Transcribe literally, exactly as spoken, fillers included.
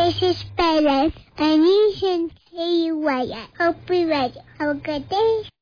This is Bella, and you can see you later. Hope we ready. Have a good day.